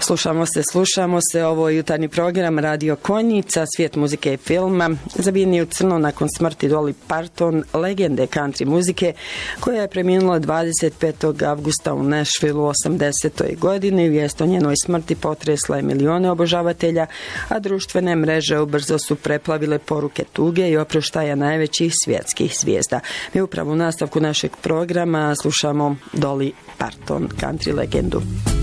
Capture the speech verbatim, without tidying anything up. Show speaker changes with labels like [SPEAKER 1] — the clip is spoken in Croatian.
[SPEAKER 1] Slušamo se, slušamo se, ovo je jutarnji program Radio Konjica, svijet muzike i filma, zabijeni u crno nakon smrti Dolly Parton, legende country muzike, koja je preminula dvadeset petog avgusta u Nashvilleu u osamdesetoj godini. Vijest o njenoj smrti potresla je milione obožavatelja, a društvene mreže ubrzo su preplavile poruke tuge i oproštaja najvećih svjetskih zvijezda. Mi upravo u nastavku našeg programa slušamo Dolly Parton, country legendu.